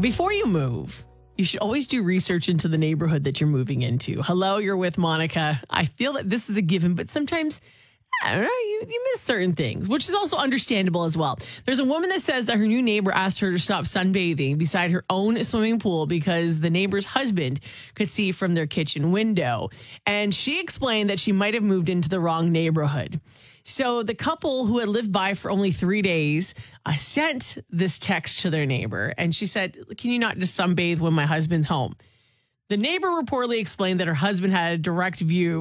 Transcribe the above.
Before you move, you should always do research into the neighborhood that you're moving into. Hello, you're with Monica. I feel that this is a given, but sometimes, I don't know, you miss certain things, which is also understandable as well. There's a woman that says that her new neighbor asked her to stop sunbathing beside her own swimming pool because the neighbor's husband could see from their kitchen window. And she explained that she might have moved into the wrong neighborhood. So the couple who had lived by for only 3 days sent this text to their neighbor. And she said, "Can you not just sunbathe when my husband's home?" The neighbor reportedly explained that her husband had a direct view